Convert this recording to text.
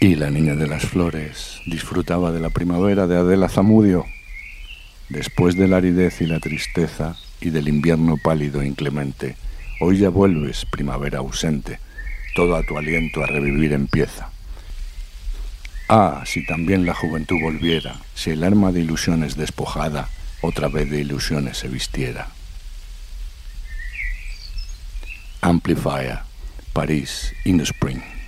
Y la niña de las flores disfrutaba de la primavera de Adela Zamudio. Después de la aridez y la tristeza y del invierno pálido e inclemente, hoy ya vuelves, primavera ausente, todo a tu aliento a revivir empieza. Ah, si también la juventud volviera, si el arma de ilusiones despojada otra vez de ilusiones se vistiera. Amplifier, París, in the Spring.